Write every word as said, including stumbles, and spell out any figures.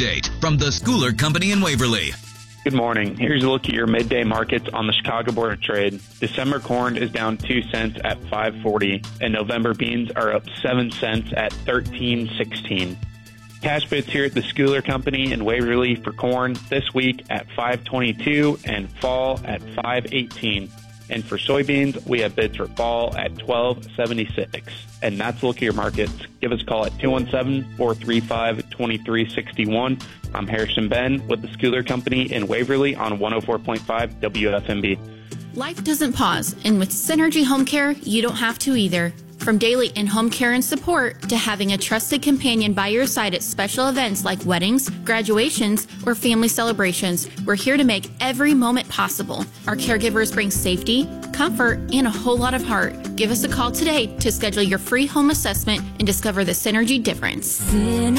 update from the Schooler Company in Waverly. Good morning. Here's a look at your midday markets on the Chicago Board of Trade. December corn is down two cents at five forty, and November beans are up seven cents at thirteen sixteen. Cash bids here at the Schooler Company in Waverly for corn this week at five twenty-two and fall at five eighteen. And for soybeans, we have bids for fall at twelve seventy-six. And that's a look at your markets. Give us a call at two one seven, four three five, two three six one. I'm Harrison Ben with the Schooler Company in Waverly on one oh four point five W F M B. Life doesn't pause, and with Synergy Home Care, you don't have to either. From daily in-home care and support to having a trusted companion by your side at special events like weddings, graduations, or family celebrations, we're here to make every moment possible. Our caregivers bring safety, comfort, and a whole lot of heart. Give us a call today to schedule your free home assessment and discover the Synergy difference.